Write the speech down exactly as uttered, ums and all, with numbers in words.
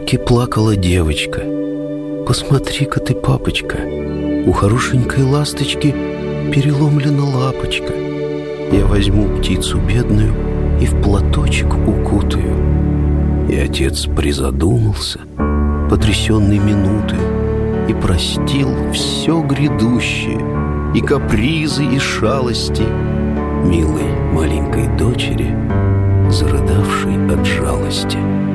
лавке плакала девочка. «Посмотри-ка ты, папочка, у хорошенькой ласточки переломлена лапочка. Я возьму птицу бедную и в платочек укутаю». И отец призадумался, потрясенный минутой, и простил все грядущее, и капризы, и шалости милой маленькой дочери, зарыдавшей от жалости.